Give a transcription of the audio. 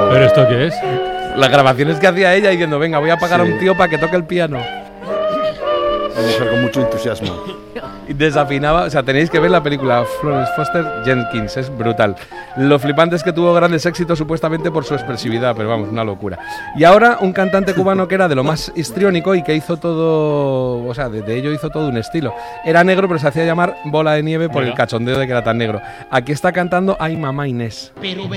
¿Pero esto qué es? Las grabaciones que hacía ella diciendo, venga, voy a pagar a Sí. un tío para que toque el piano. Una mujer con mucho entusiasmo. Y desafinaba, o sea, tenéis que ver la película Florence Foster Jenkins, es brutal. Lo flipante es que tuvo grandes éxitos supuestamente por su expresividad, pero vamos, una locura. Y ahora un cantante cubano que era de lo más histriónico y que hizo todo, o sea, de ello hizo todo un estilo. Era negro, pero se hacía llamar Bola de Nieve por el cachondeo de que era tan negro. Aquí está cantando Ay Mamá Inés. Pero